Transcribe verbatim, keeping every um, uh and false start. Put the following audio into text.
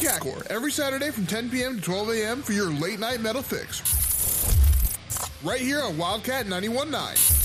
Core every Saturday from ten p.m. to twelve a.m. for your late night metal fix. Right here on Wildcat ninety-one point nine.